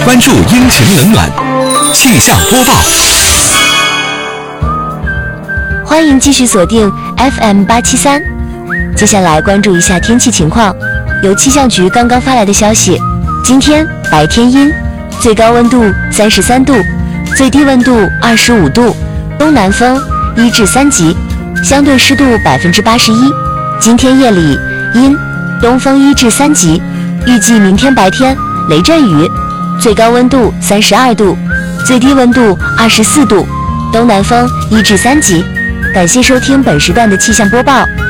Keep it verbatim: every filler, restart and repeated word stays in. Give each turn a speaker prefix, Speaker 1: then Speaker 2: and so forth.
Speaker 1: 关注阴晴冷暖气象播报。
Speaker 2: 欢迎继续锁定 F M 八七三。接下来关注一下天气情况。由气象局刚刚发来的消息，今天白天阴，最高温度三十三度，最低温度二十五度，东南风一至三级，相对湿度百分之八十一。今天夜里阴，东风一至三级，预计明天白天雷阵雨，最高温度三十二度，最低温度二十四度，东南风一至三级。感谢收听本时段的气象播报。